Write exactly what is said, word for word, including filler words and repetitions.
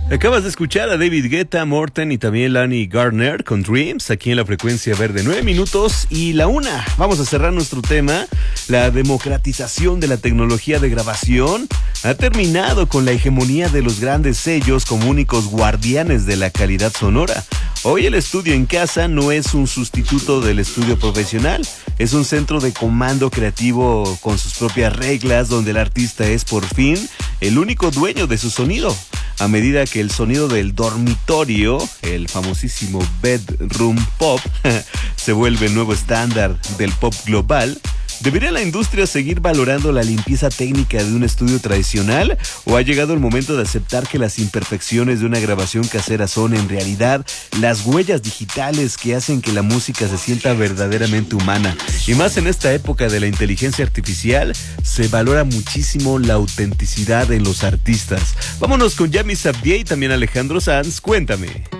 Acabas de escuchar a David Guetta, Morten y también Lani Gardner con Dreams, aquí en la frecuencia verde, nueve minutos y la una. Vamos a cerrar nuestro tema. La democratización de la tecnología de grabación ha terminado con la hegemonía de los grandes sellos como únicos guardianes de la calidad sonora. Hoy el estudio en casa no es un sustituto del estudio profesional, es un centro de comando creativo con sus propias reglas donde el artista es por fin el único dueño de su sonido. A medida que el sonido del dormitorio, el famosísimo bedroom pop, se vuelve el nuevo estándar del pop global, ¿debería la industria seguir valorando la limpieza técnica de un estudio tradicional? ¿O ha llegado el momento de aceptar que las imperfecciones de una grabación casera son en realidad las huellas digitales que hacen que la música se sienta verdaderamente humana? Y más en esta época de la inteligencia artificial, se valora muchísimo la autenticidad en los artistas. Vámonos con Yami Sabdier y también Alejandro Sanz. Cuéntame.